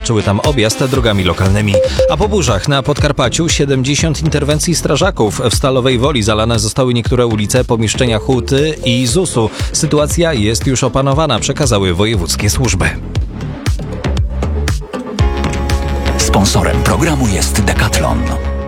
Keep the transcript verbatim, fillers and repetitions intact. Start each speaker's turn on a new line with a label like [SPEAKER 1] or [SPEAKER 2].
[SPEAKER 1] zaznaczyły tam objazd drogami lokalnymi. A po burzach na Podkarpaciu siedemdziesiąt interwencji strażaków. W Stalowej Woli zalane zostały niektóre ulice, pomieszczenia huty i zusu. Sytuacja jest już opanowana, przekazały wojewódzkie służby.
[SPEAKER 2] Sponsorem programu jest Decathlon.